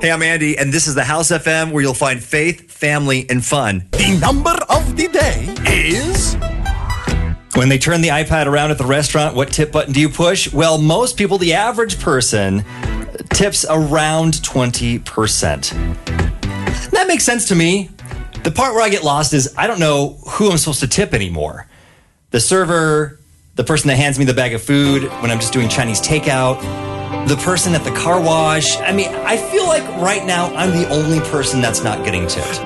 Hey, I'm Andy, and this is the House FM, where you'll find faith, family, and fun. The number of the day is... When they turn the iPad around at the restaurant, what tip button do you push? Well, most people, the average person, tips around 20%. That makes sense to me. The part where I get lost is I don't know who I'm supposed to tip anymore. The server, the person that hands me the bag of food when I'm just doing Chinese takeout, the person at the car wash. I mean, I feel like right now I'm the only person that's not getting tipped.